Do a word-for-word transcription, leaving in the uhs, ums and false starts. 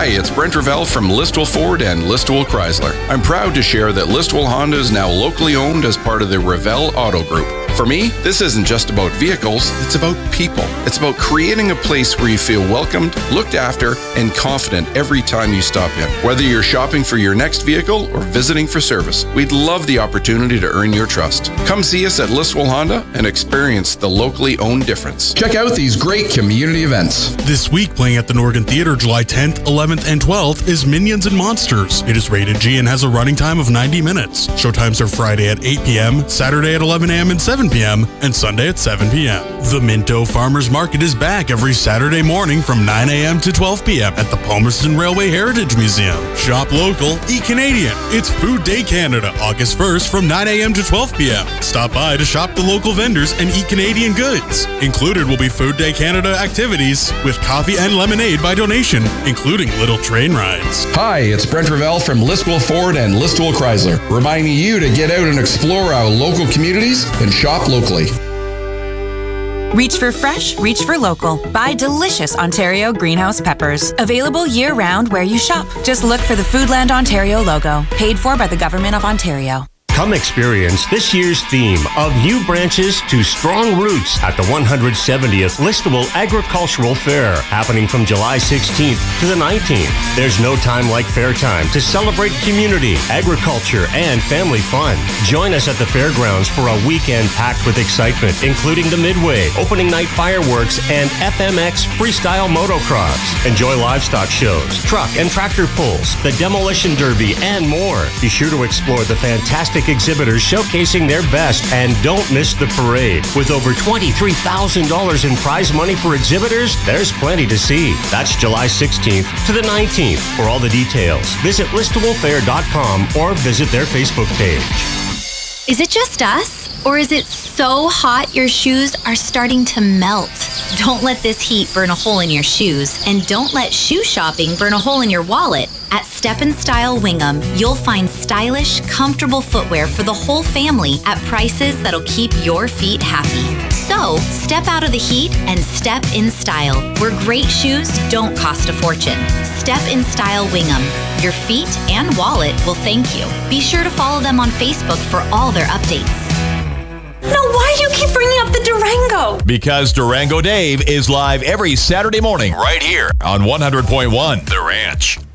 Hi, it's Brent Ravel from Listowel Ford and Listowel Chrysler. I'm proud to share that Listowel Honda is now locally owned as part of the Ravel Auto Group. For me, this isn't just about vehicles, it's about people. It's about creating a place where you feel welcomed, looked after, and confident every time you stop in. Whether you're shopping for your next vehicle or visiting for service, we'd love the opportunity to earn your trust. Come see us at Listowel Honda and experience the locally owned difference. Check out these great community events. This week, playing at the Norgan Theatre July tenth, eleventh, and twelfth is Minions and Monsters. It is rated G and has a running time of ninety minutes. Showtimes are Friday at eight p.m., Saturday at eleven a.m. and seven p.m., and Sunday at seven p.m. The Minto Farmers Market is back every Saturday morning from nine a.m. to twelve p.m. at the Palmerston Railway Heritage Museum. Shop local, eat Canadian. It's Food Day Canada, August first from nine a.m. to twelve p.m. Stop by to shop the local vendors and eat Canadian goods. Included will be Food Day Canada activities with coffee and lemonade by donation, including little train rides. Hi, it's Brent Ravel from Listowel Ford and Listowel Chrysler, reminding you to get out and explore our local communities and shop locally. Reach for fresh, reach for local. Buy delicious Ontario greenhouse peppers. Available year-round where you shop. Just look for the Foodland Ontario logo. Paid for by the Government of Ontario. Come experience this year's theme of New Branches to Strong Roots at the one hundred seventieth Listowel Agricultural Fair, happening from July sixteenth to the nineteenth. There's no time like fair time to celebrate community, agriculture, and family fun. Join us at the fairgrounds for a weekend packed with excitement, including the Midway, opening night fireworks, and F M X freestyle motocross. Enjoy livestock shows, truck and tractor pulls, the demolition derby, and more. Be sure to explore the fantastic exhibitors showcasing their best, and don't miss the parade. With over twenty-three thousand dollars in prize money for exhibitors, there's plenty to see. That's July sixteenth to the nineteenth. For all the details, visit listowel fair dot com or visit their Facebook page. Is it just us? Or is it so hot your shoes are starting to melt? Don't let this heat burn a hole in your shoes, and don't let shoe shopping burn a hole in your wallet. At Step and Style Wingham, you'll find stylish, comfortable footwear for the whole family at prices that'll keep your feet happy. So, step out of the heat and step in style, where great shoes don't cost a fortune. Step in Style Wingham. Your feet and wallet will thank you. Be sure to follow them on Facebook for all their updates. Now, why do you keep bringing up the Durango? Because Durango Dave is live every Saturday morning right here on one hundred point one The Ranch.